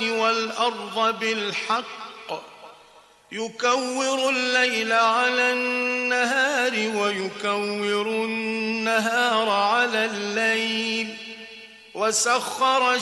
وَالْأَرْضَ بِالْحَقِّ يُكَوِّرُ اللَّيْلَ عَلَى النَّهَارِ وَيُكَوِّرُ النَّهَارَ عَلَى اللَّيْلِ وَسَخَّرَ